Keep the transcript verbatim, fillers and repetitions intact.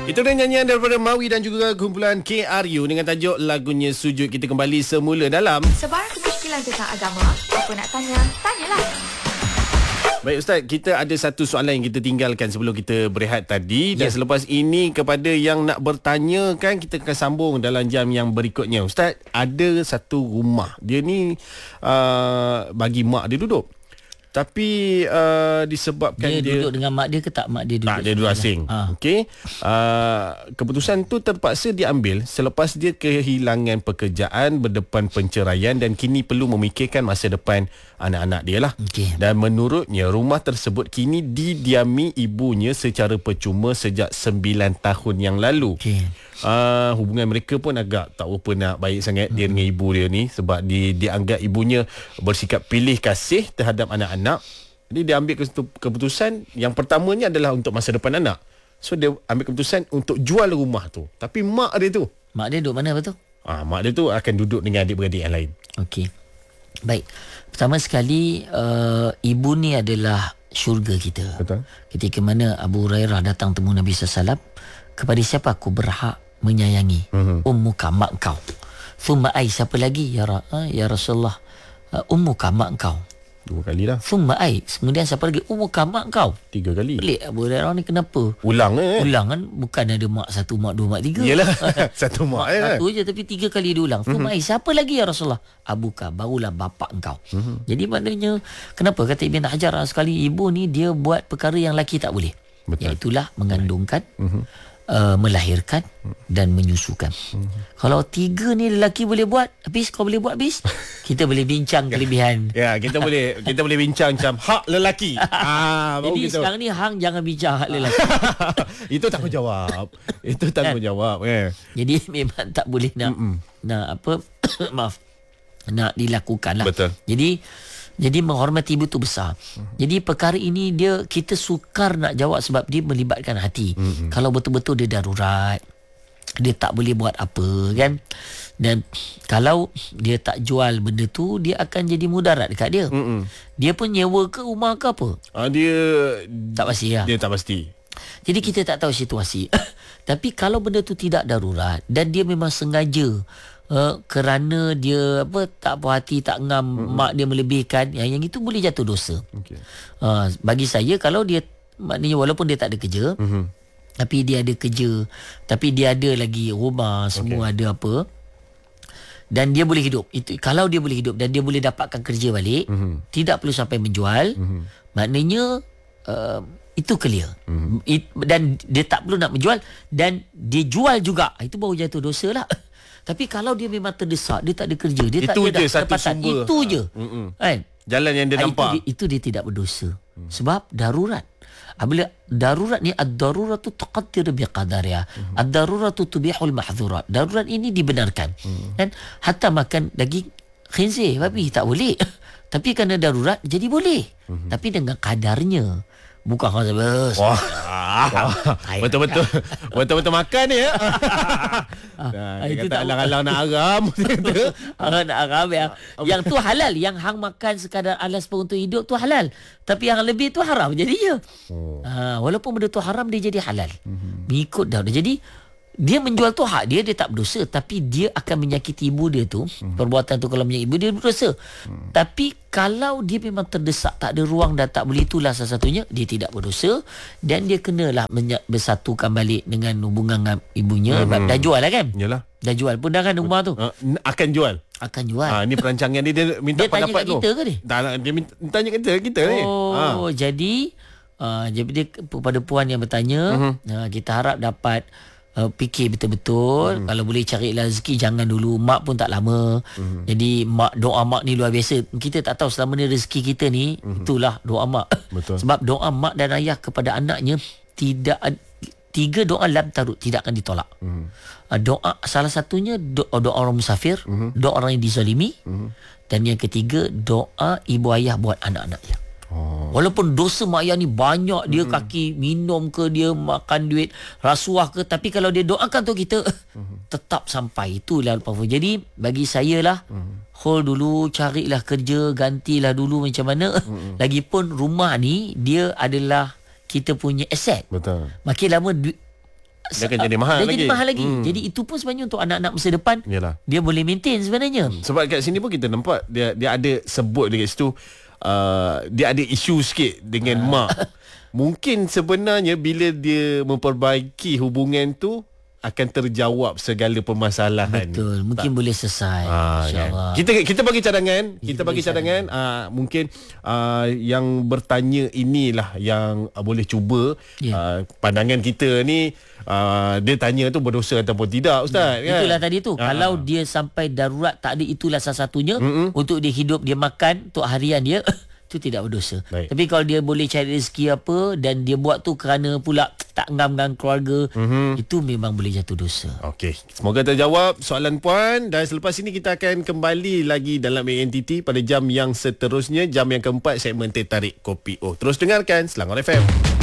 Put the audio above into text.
Itu dia nyanyian daripada Mawi dan juga kumpulan K R U dengan tajuk lagunya Sujud. Kita kembali semula dalam Sebarang kemusykilan tentang agama. Apa nak tanya, tanyalah. Baik Ustaz, kita ada satu soalan yang kita tinggalkan sebelum kita berehat tadi. Dan Ya. selepas ini kepada yang nak bertanya kan, kita akan sambung dalam jam yang berikutnya. Ustaz, ada satu rumah. Dia ni uh, bagi mak dia duduk. Tapi uh, disebabkan Dia, dia, duduk dengan mak dia ke tak mak dia duduk? tak, dia duduk asing. Ha. Okey. Uh, keputusan tu terpaksa diambil selepas dia kehilangan pekerjaan berdepan penceraian dan kini perlu memikirkan masa depan anak-anak dia lah. Okey. Dan menurutnya rumah tersebut kini didiami ibunya secara percuma sejak sembilan tahun yang lalu. Okey. Uh, hubungan mereka pun agak tak apa nak baik sangat dia dengan ibu dia ni, sebab dia dianggap ibunya bersikap pilih kasih terhadap anak-anak. Jadi dia ambil keputusan yang pertamanya adalah untuk masa depan anak. So dia ambil keputusan untuk jual rumah tu. Tapi mak dia tu, Mak dia duduk mana betul? ah, mak dia tu akan duduk dengan adik-beradik yang lain. Okey. Baik. Pertama sekali, uh, ibu ni adalah syurga kita. Betul. Ketika mana Abu Hurairah datang temu Nabi sallallahu alaihi wasallam, kepada siapa aku berhak menyayangi? Mhm. Ummuka, mak kau. Thumma ai, siapa lagi? Ya, Ra, uh, ya Rasulullah. Uh, ummuka, mak kau. Dua kali dah. Thumma ai, kemudian siapa lagi? Ummuka, mak kau. Tiga kali. Pelik Abu Hurairah ni kenapa? Ulang eh. Ulang kan, bukan ada mak satu, mak dua, mak tiga. Yelah. Satu mak Mak eh. satu je tapi tiga kali diulang. Mm-hmm. Ai, siapa lagi ya Rasulullah? Abuka, barulah bapa engkau. Mm-hmm. Jadi maknanya, kenapa kata Ibn Hajar sekali, ibu ni dia buat perkara yang lelaki tak boleh. Betul. Iaitulah mengandungkan, Mm-hmm. uh, melahirkan dan menyusukan. Mm-hmm. Kalau tiga ni lelaki boleh buat, habis kau boleh buat habis, kita boleh bincang kelebihan. Ya, kita boleh kita boleh bincang macam hak lelaki. Ah, baru Jadi kita sekarang ni hang jangan bincang hak lelaki. itu tanggungjawab. Itu tanggungjawab eh. Jadi memang tak boleh nak Mm-mm. nak apa maaf nak dilakukan lah. Betul. Jadi jadi menghormati ibu tu besar. Mm-hmm. Jadi perkara ini dia kita sukar nak jawab sebab dia melibatkan hati. Mm-hmm. Kalau betul-betul dia darurat, dia tak boleh buat apa kan. Dan kalau dia tak jual benda tu, dia akan jadi mudarat dekat dia. Mm-mm. Dia pun nyewa ke rumah ke apa? Ah, dia Tak pasti lah. Dia tak pasti. Jadi kita tak tahu situasi. Tapi kalau benda tu tidak darurat dan dia memang sengaja uh, kerana dia apa tak puas hati, tak ngam, mm-hmm. mak dia melebihkan, yang yang itu boleh jatuh dosa. Okey. Uh, bagi saya, kalau dia maknanya walaupun dia tak ada kerja, mm-hmm. tapi dia ada kerja, tapi dia ada lagi rumah, semua okay. ada apa, dan dia boleh hidup. Itu kalau dia boleh hidup dan dia boleh dapatkan kerja balik, mm-hmm. tidak perlu sampai menjual, mm-hmm. maknanya uh, itu clear. Mm-hmm. It, dan dia tak perlu nak menjual dan dia jual juga. Itu baru jatuh dosa lah. Tapi kalau dia memang terdesak, dia tak ada kerja, dia itu tak ada je satu pendapatan, sumber. itu je. Mm-mm. Kan? Jalan yang dia Ah, nampak. Itu dia, itu dia tidak berdosa. Hmm. Sebab darurat. Apabila darurat ni, ad-daruratu tuqaddir biqadariha. Hmm. Ad-daruratu tubihul mahdhurat. Darurat ini dibenarkan. Hmm. Kan? Hatta makan daging khinzir, babi tak boleh. Tapi kerana darurat jadi boleh. Hmm. Tapi dengan kadarnya. Bukan kau sebes. Wah. Wah. Betul-betul. Betul-betul makan ni ya. Nah, Ah, dia itu kata tak alang-alang nak aram. Orang nak aram yang, yang tu halal. Yang hang makan sekadar alas pun untuk hidup tu halal. Tapi yang lebih tu haram jadinya. Oh. Ha, walaupun benda tu haram, dia jadi halal. Mm-hmm. Mengikut dah. Jadi dia menjual tu hak dia, dia tak berdosa. Tapi dia akan menyakiti ibu dia tu. Mm-hmm. Perbuatan tu kalau menyakiti ibu dia berdosa. Mm. Tapi kalau dia memang terdesak, tak ada ruang dan tak boleh, itulah salah satunya, dia tidak berdosa. Dan dia kenalah menyak, bersatukan balik dengan hubungan dengan ibunya. Mm-hmm. Dah jual lah kan? Yalah. Dah jual pun dah kan rumah tu. Uh, akan jual. Akan jual. Ah, ni perancangan dia, dia minta dia pendapat tu. Dia tanya kat kita ke dia? Tak, dia minta, tanya kita, kita oh, ni. Oh, ha. jadi uh, jadi dia kepada puan yang bertanya, uh-huh. uh, kita harap dapat uh, fikir betul-betul. Uh-huh. Kalau boleh cari rezeki, jangan dulu. Mak pun tak lama. Uh-huh. Jadi mak, doa mak ni luar biasa. Kita tak tahu selama ni rezeki kita ni, uh-huh. itulah doa mak. Betul. Sebab doa mak dan ayah kepada anaknya tidak, tiga doa lam tarud, tidak akan ditolak. Uh-huh. Doa salah satunya doa, doa orang musafir, uh-huh. doa orang yang dizalimi, uh-huh. dan yang ketiga doa ibu ayah buat anak-anaknya. Oh. Walaupun dosa mak ayah ni banyak, dia uh-huh. kaki minum ke, dia makan duit rasuah ke, tapi kalau dia doakan untuk kita, uh-huh. tetap sampai. Itulah power. Jadi bagi saya lah, uh-huh. hold dulu, carilah kerja, gantilah dulu macam mana. Uh-huh. Lagipun rumah ni dia adalah kita punya aset. Betul. Makin lama duit Dia akan jadi mahal dia lagi. jadi mahal lagi. Hmm. Jadi itu pun sebenarnya untuk anak-anak masa depan. Yalah. Dia boleh maintain sebenarnya. Sebab kat sini pun kita nampak dia dia ada sebut dekat situ uh, dia ada isu sikit dengan Ah. mak. Mungkin sebenarnya bila dia memperbaiki hubungan tu akan terjawab segala permasalahan. Betul. Mungkin boleh selesai. Ah, InsyaAllah. kan? Kita kita bagi cadangan, kita, Kita bagi bagi cadangan uh, mungkin uh, yang bertanya inilah yang uh, boleh cuba Ya. uh, pandangan kita ni uh, dia tanya tu berdosa ataupun tidak ustaz kan. Itulah tadi tu. Ah. Kalau dia sampai darurat tak ada, itulah salah satunya. Mm-mm. Untuk dia hidup, dia makan untuk harian dia, itu tidak berdosa. Baik. Tapi kalau dia boleh cari rezeki apa dan dia buat tu kerana pula tak ngam dengan keluarga, mm-hmm. itu memang boleh jatuh dosa. Okey, semoga terjawab soalan puan dan selepas ini kita akan kembali lagi dalam A N T T pada jam yang seterusnya, jam yang keempat segmen Teh Tarik Kopi O. Terus dengarkan Selangor F M.